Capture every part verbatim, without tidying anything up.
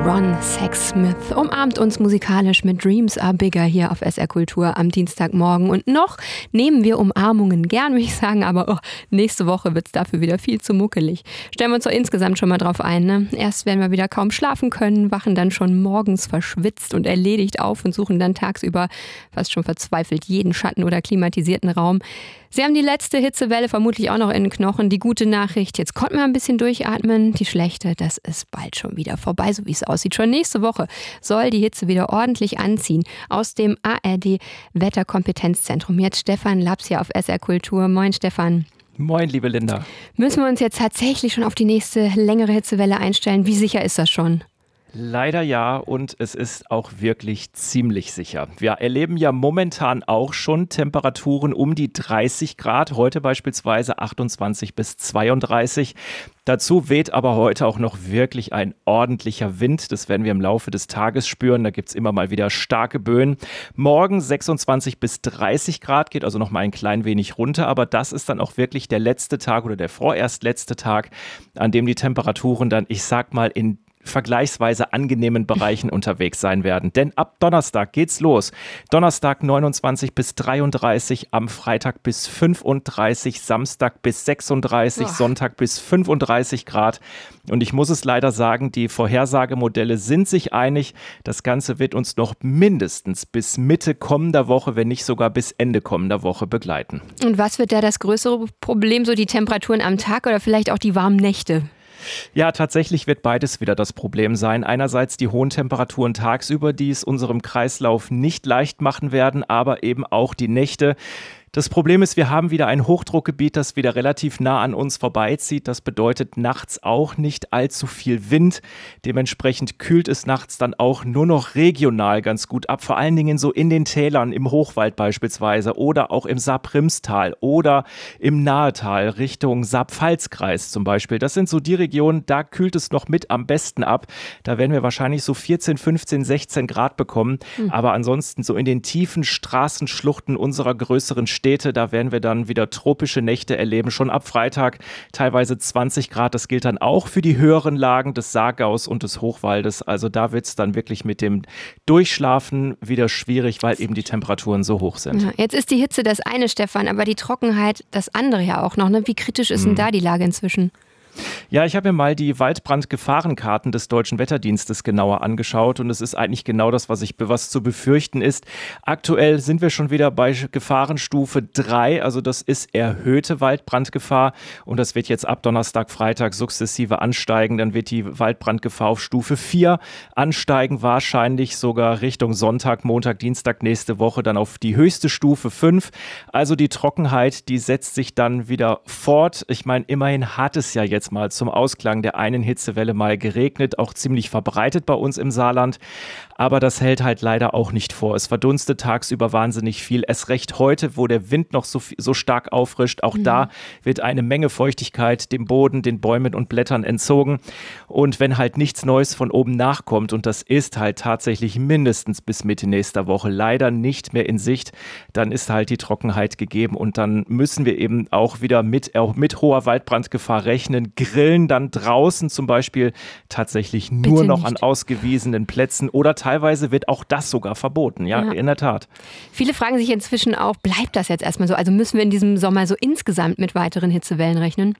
Ron Sexsmith umarmt uns musikalisch mit Dreams Are Bigger hier auf S R Kultur am Dienstagmorgen. Und noch nehmen wir Umarmungen gern, würde ich sagen, aber oh, nächste Woche wird es dafür wieder viel zu muckelig. Stellen wir uns doch insgesamt schon mal drauf ein. Ne? Erst werden wir wieder kaum schlafen können, wachen dann schon morgens verschwitzt und erledigt auf und suchen dann tagsüber fast schon verzweifelt jeden Schatten oder klimatisierten Raum. Sie haben die letzte Hitzewelle vermutlich auch noch in den Knochen. Die gute Nachricht, jetzt konnten wir ein bisschen durchatmen. Die schlechte, das ist bald schon wieder vorbei, so wie es aussieht. Schon nächste Woche soll die Hitze wieder ordentlich anziehen. Aus dem A R D-Wetterkompetenzzentrum. Jetzt Stefan Laps hier auf S R Kultur. Moin Stefan. Moin, liebe Linda. Müssen wir uns jetzt tatsächlich schon auf die nächste längere Hitzewelle einstellen? Wie sicher ist das schon? Leider ja, und es ist auch wirklich ziemlich sicher. Wir erleben ja momentan auch schon Temperaturen um die dreißig Grad, heute beispielsweise achtundzwanzig bis zweiunddreißig. Dazu weht aber heute auch noch wirklich ein ordentlicher Wind. Das werden wir im Laufe des Tages spüren. Da gibt es immer mal wieder starke Böen. Morgen sechsundzwanzig bis dreißig Grad, geht also noch mal ein klein wenig runter. Aber das ist dann auch wirklich der letzte Tag oder der vorerst letzte Tag, an dem die Temperaturen dann, ich sag mal, in vergleichsweise angenehmen Bereichen unterwegs sein werden. Denn ab Donnerstag geht's los. Donnerstag neunundzwanzig bis dreiunddreißig, am Freitag bis fünfunddreißig, Samstag bis sechsunddreißig, oh. Sonntag bis fünfunddreißig Grad. Und ich muss es leider sagen, die Vorhersagemodelle sind sich einig. Das Ganze wird uns noch mindestens bis Mitte kommender Woche, wenn nicht sogar bis Ende kommender Woche begleiten. Und was wird da das größere Problem? So die Temperaturen am Tag oder vielleicht auch die warmen Nächte? Ja, tatsächlich wird beides wieder das Problem sein. Einerseits die hohen Temperaturen tagsüber, die es unserem Kreislauf nicht leicht machen werden, aber eben auch die Nächte. Das Problem ist, wir haben wieder ein Hochdruckgebiet, das wieder relativ nah an uns vorbeizieht. Das bedeutet nachts auch nicht allzu viel Wind. Dementsprechend kühlt es nachts dann auch nur noch regional ganz gut ab. Vor allen Dingen so in den Tälern, im Hochwald beispielsweise oder auch im Saar-Primstal oder im Nahetal Richtung Saar-Pfalz-Kreis zum Beispiel. Das sind so die Regionen, da kühlt es noch mit am besten ab. Da werden wir wahrscheinlich so vierzehn, fünfzehn, sechzehn Grad bekommen. Mhm. Aber ansonsten so in den tiefen Straßenschluchten unserer größeren Städte, Städte, da werden wir dann wieder tropische Nächte erleben, schon ab Freitag teilweise zwanzig Grad. Das gilt dann auch für die höheren Lagen des Saargaus und des Hochwaldes. Also da wird es dann wirklich mit dem Durchschlafen wieder schwierig, weil eben die Temperaturen so hoch sind. Ja, jetzt ist die Hitze das eine, Stefan, aber die Trockenheit das andere ja auch noch. Ne? Wie kritisch ist denn da die Lage inzwischen? Ja, ich habe mir mal die Waldbrandgefahrenkarten des Deutschen Wetterdienstes genauer angeschaut und es ist eigentlich genau das, was ich was zu befürchten ist. Aktuell sind wir schon wieder bei Gefahrenstufe drei, also das ist erhöhte Waldbrandgefahr und das wird jetzt ab Donnerstag, Freitag sukzessive ansteigen. Dann wird die Waldbrandgefahr auf Stufe vier ansteigen, wahrscheinlich sogar Richtung Sonntag, Montag, Dienstag nächste Woche dann auf die höchste Stufe fünf. Also die Trockenheit, die setzt sich dann wieder fort. Ich meine, immerhin hat es ja jetzt mal zum Ausklang der einen Hitzewelle mal geregnet, auch ziemlich verbreitet bei uns im Saarland. Aber das hält halt leider auch nicht vor. Es verdunstet tagsüber wahnsinnig viel. Erst recht heute, wo der Wind noch so, so stark auffrischt. Auch mhm. da wird eine Menge Feuchtigkeit dem Boden, den Bäumen und Blättern entzogen. Und wenn halt nichts Neues von oben nachkommt, und das ist halt tatsächlich mindestens bis Mitte nächster Woche leider nicht mehr in Sicht, dann ist halt die Trockenheit gegeben. Und dann müssen wir eben auch wieder mit, auch mit hoher Waldbrandgefahr rechnen. Grillen dann draußen zum Beispiel tatsächlich nur Bitte noch nicht. an ausgewiesenen Plätzen oder teilweise wird auch das sogar verboten. Ja, ja, in der Tat. Viele fragen sich inzwischen auch, bleibt das jetzt erstmal so? Also müssen wir in diesem Sommer so insgesamt mit weiteren Hitzewellen rechnen?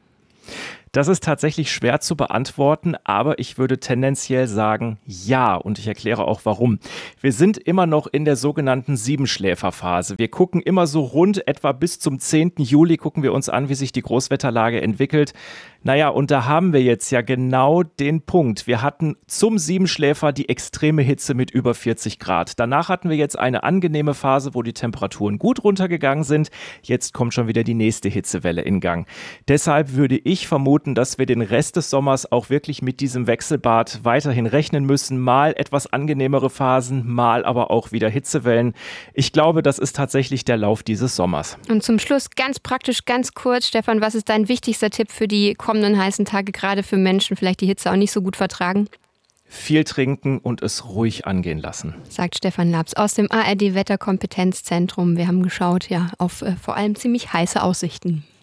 Das ist tatsächlich schwer zu beantworten, aber ich würde tendenziell sagen, ja. Und ich erkläre auch warum. Wir sind immer noch in der sogenannten Siebenschläferphase. Wir gucken immer so rund etwa bis zum zehnten Juli, gucken wir uns an, wie sich die Großwetterlage entwickelt. Naja, und da haben wir jetzt ja genau den Punkt. Wir hatten zum Siebenschläfer die extreme Hitze mit über vierzig Grad. Danach hatten wir jetzt eine angenehme Phase, wo die Temperaturen gut runtergegangen sind. Jetzt kommt schon wieder die nächste Hitzewelle in Gang. Deshalb würde ich vermuten, dass wir den Rest des Sommers auch wirklich mit diesem Wechselbad weiterhin rechnen müssen. Mal etwas angenehmere Phasen, mal aber auch wieder Hitzewellen. Ich glaube, das ist tatsächlich der Lauf dieses Sommers. Und zum Schluss ganz praktisch, ganz kurz, Stefan, was ist dein wichtigster Tipp für die kommenden heißen Tage, gerade für Menschen, vielleicht die Hitze auch nicht so gut vertragen? Viel trinken und es ruhig angehen lassen. Sagt Stefan Laps aus dem A R D-Wetterkompetenzzentrum. Wir haben geschaut, ja, auf äh, vor allem ziemlich heiße Aussichten.